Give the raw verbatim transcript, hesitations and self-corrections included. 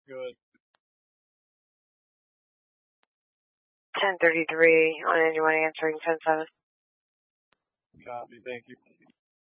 Good. ten thirty-three on anyone answering ten seven. Copy. Thank you.